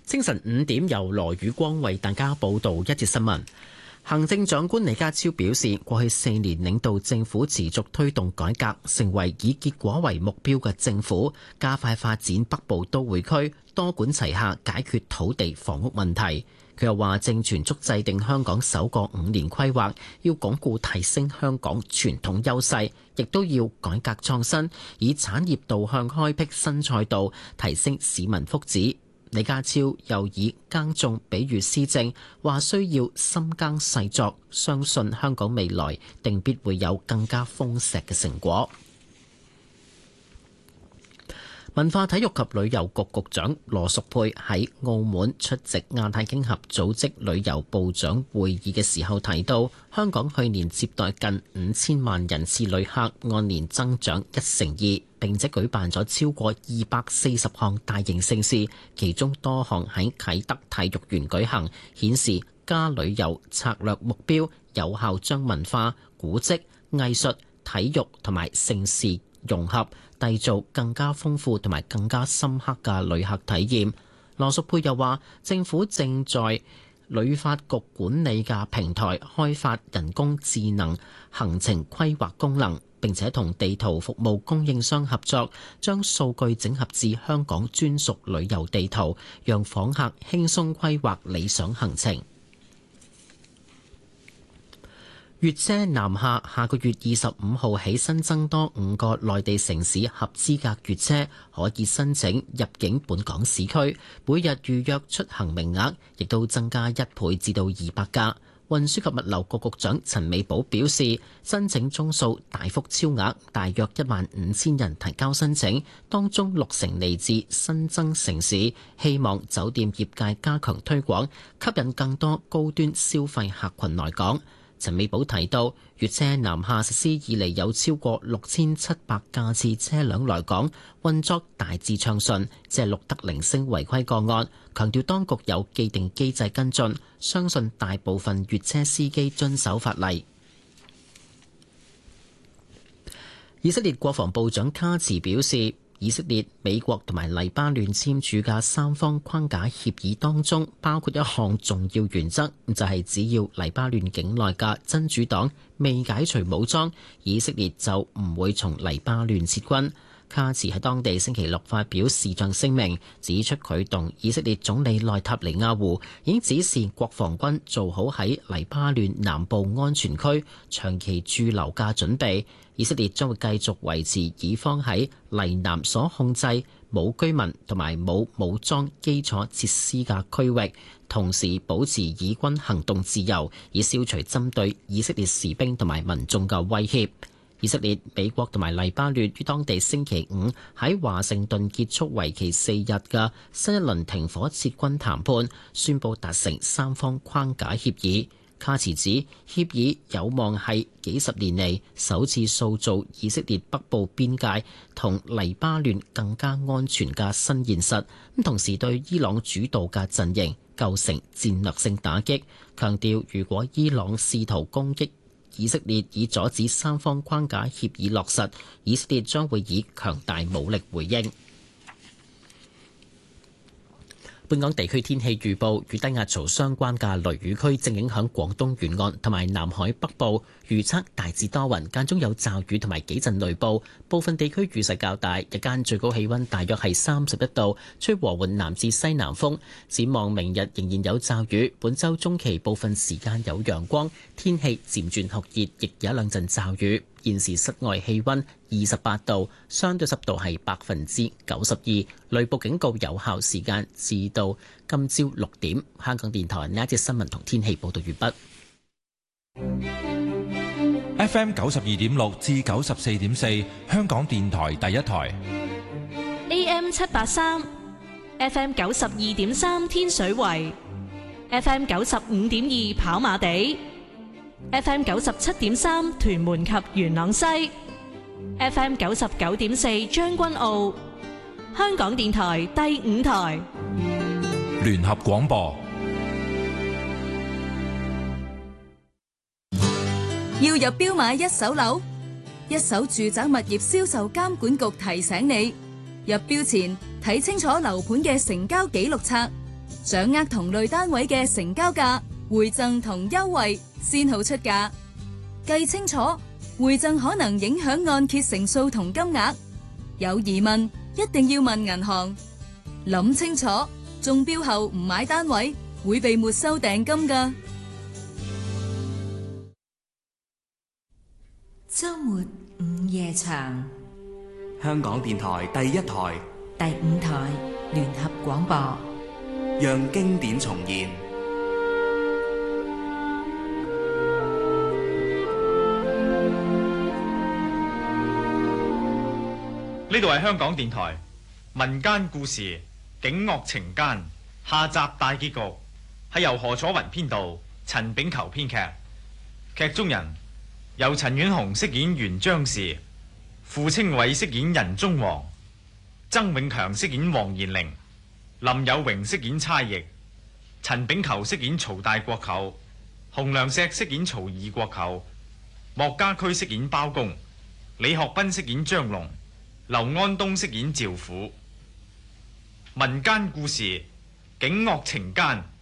清晨5點，由羅宇光為大家報道一節新聞。行政長官李家超表示，過去4年領導政府持續推動改革，成為以結果為目標嘅政府，加快發展北部都會區，多管齊下解決土地房屋問題。佢又話正全速制定香港首個5年規劃，要鞏固提升香港傳統優勢，亦都要改革創新，以產業導向開闢新賽道，提升市民福祉。李家超又以耕種比喻施政，話需要深耕細作，相信香港未來定必會有更加豐碩嘅成果。文化體育及旅遊局局長羅淑佩喺澳門出席亞太經合組織旅遊部長會議嘅時候提到，香港去年接待近5000萬人次旅客，按年增長1成2，並且舉辦咗超過240項大型盛事，其中多項喺啟德體育園舉行，顯示加旅遊策略目標有效將文化、古蹟、藝術、體育同埋盛事融合，締造更加豐富同埋更加深刻嘅旅客體驗。羅淑佩又話，政府正在旅發局管理嘅平台開發人工智能行程規劃功能，並且同地圖服務供應商合作，將數據整合至香港專屬旅遊地圖，讓訪客輕鬆規劃理想行程。粵車南下下個月25號起新增多5個內地城市合資格粵車可以申請入境本港市區，每日預約出行名額亦都增加1倍至到200架。運輸及物流局局長陳美寶表示，申請宗數大幅超額，大約15000人提交申請，當中60%嚟自新增城市，希望酒店業界加強推廣，吸引更多高端消費客群來港。陳美寶提到，粵車南下實施以嚟有超過6700架次車輛來港，運作大致暢順，只係錄得零星違規個案。強調當局有既定機制跟進，相信大部分粵車司機遵守法例。以色列國防部長卡茨表示，以色列、美國同埋黎巴嫩簽署嘅3方框架協議當中，包括一項重要原則，就係只要黎巴嫩境內嘅真主黨未解除武裝，以色列就唔會從黎巴嫩撤軍。卡茨喺當地星期六發表視像聲明，指出佢同以色列總理內塔尼亞胡已經指示國防軍做好喺黎巴嫩南部安全區長期駐留嘅準備。以色列將會繼續維持以方喺黎南所控制冇居民同埋冇武裝基礎設施嘅區域，同時保持以軍行動自由，以消除針對以色列士兵同埋民眾嘅威脅。以色列、美國同埋黎巴嫩於當地星期5喺華盛頓結束為期4日嘅新一輪停火撤軍談判，宣布達成3方框架協議。卡茨指協議有望係幾十年嚟首次塑造以色列北部邊界同黎巴嫩更加安全嘅新現實，同時對伊朗主導嘅陣營構成戰略性打擊，強調如果伊朗試圖攻擊以色列以阻止3方框架協議落實，以色列將會以強大武力回應。本港地區天氣預報，與低壓槽相關嘅雷雨區正影響廣東沿岸同埋南海北部，預測大致多雲，間中有驟雨同埋幾陣雷暴，部分地區雨勢較大，日間最高氣溫大約係31度，吹和緩南至西南風。展望明日仍然有驟雨，本週中期部分時間有陽光，天氣漸轉酷熱，亦有一兩陣驟雨。現時室外氣溫28度，相對濕度係92%，雷暴警告有效時間至到今朝6點。香港電台呢一節新聞同天氣報道完畢。FM 92.6至94.4，香港電台第一台。 AM 783 ，FM 92.3天水圍，FM 95.2跑馬地。FM 97.3屯門及元朗西 ，FM 99.4將軍澳，香港電台第5台聯合廣播。 要入標買一手樓，一手住宅物業銷售監管局提醒你，入標前睇清楚樓盤嘅成交記錄冊， 掌握同類單位嘅成交價、回贈同優惠，先好出價。計清楚，回贈可能影響按揭成數同金額。有疑問，一定要問銀行。諗清楚，中標後唔買單位，會被沒收訂金㗎。 週末午夜場， 香港電台第一台、 第5台聯合廣播， 讓經典重現。 呢度係香港電台民間故事警惡情奸下集大結局，係由何楚雲編導，陳炳球編劇。劇中人由陳婉紅飾演袁張氏，傅清偉飾演仁宗王，曾永強飾演黃延齡，林有榮飾演差役，陳炳球飾演曹大國舅，洪良石飾演曹二國舅，莫家駒飾演包公，李學斌飾演張龍，劉安東飾演趙虎。民間故事警惡情奸